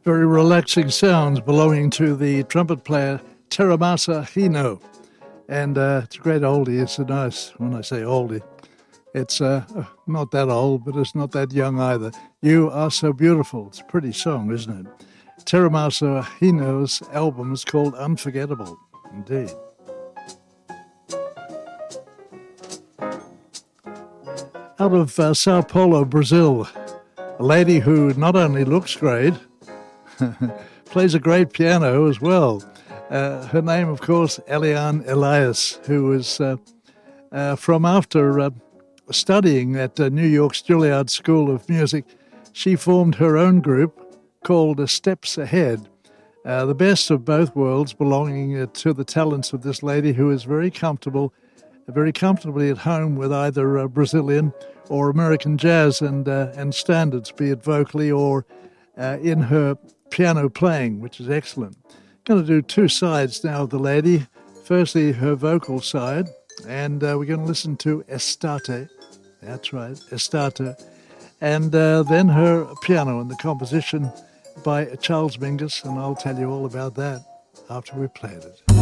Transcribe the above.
Very relaxing sounds belonging to the trumpet player Teramasa Hino. And it's a great oldie. It's a nice, when I say oldie, it's not that old, but it's not that young either. You Are So Beautiful. It's a pretty song, isn't it? Teramasa Hino's album is called Unforgettable. Indeed. Out of Sao Paulo, Brazil, a lady who not only looks great, plays a great piano as well. Her name, of course, Eliane Elias, who is from after studying at New York's Juilliard School of Music, she formed her own group called Steps Ahead. The best of both worlds belonging to the talents of this lady who is very comfortably at home with either Brazilian or American jazz and standards, be it vocally or in her piano playing, which is excellent. Going to do two sides now of the lady. Firstly, her vocal side, and we're going to listen to Estate. That's right, Estate. And then her piano and the composition by Charles Mingus, and I'll tell you all about that after we've played it.